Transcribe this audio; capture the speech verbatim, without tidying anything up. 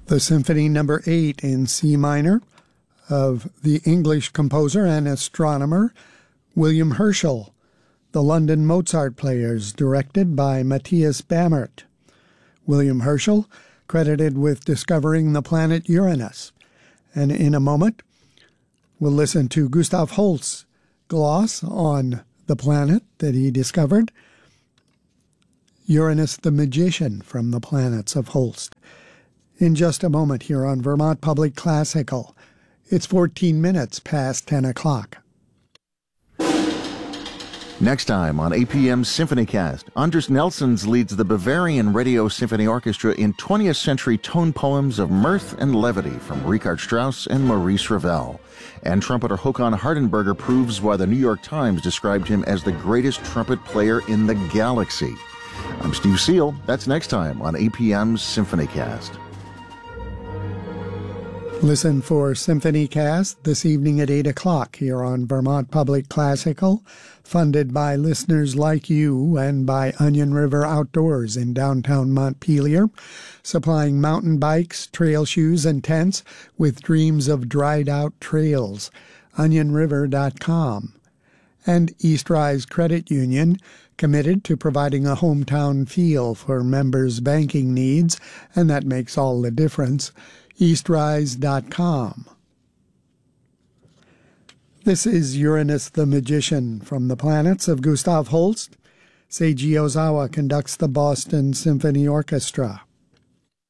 The Symphony Number eight in C minor of the English composer and astronomer William Herschel, The London Mozart Players, directed by Matthias Bamert. William Herschel, credited with discovering the planet Uranus. And in a moment, we'll listen to Gustav Holst's gloss on the planet that he discovered, Uranus the Magician from the Planets of Holst. In just a moment here on Vermont Public Classical. It's fourteen minutes past ten o'clock. Next time on A P M's SymphonyCast, Anders Nelsons leads the Bavarian Radio Symphony Orchestra in twentieth century tone poems of mirth and levity from Richard Strauss and Maurice Ravel. And trumpeter Håkan Hardenberger proves why the New York Times described him as the greatest trumpet player in the galaxy. I'm Steve Seal. That's next time on A P M's SymphonyCast. Listen for SymphonyCast this evening at eight o'clock here on Vermont Public Classical, funded by listeners like you and by Onion River Outdoors in downtown Montpelier, supplying mountain bikes, trail shoes, and tents with dreams of dried-out trails. onion river dot com. And East Rise Credit Union, committed to providing a hometown feel for members' banking needs, and that makes all the difference. east rise dot com. This is Uranus the Magician from the Planets of Gustav Holst. Seiji Ozawa conducts the Boston Symphony Orchestra.